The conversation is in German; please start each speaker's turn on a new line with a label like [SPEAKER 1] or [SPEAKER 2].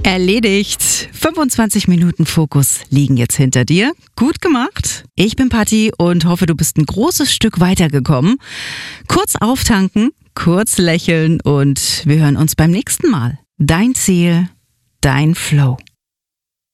[SPEAKER 1] Erledigt. 25 Minuten Fokus liegen jetzt hinter dir. Gut gemacht. Ich bin Patti und hoffe, du bist ein großes Stück weitergekommen. Kurz auftanken, kurz lächeln und wir hören uns beim nächsten Mal. Dein Ziel, dein Flow.